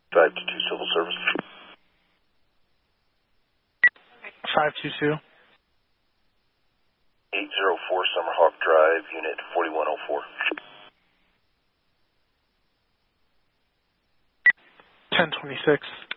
522 Civil Service. 522. 804 Summerhawk Drive, Unit 4104. 1026.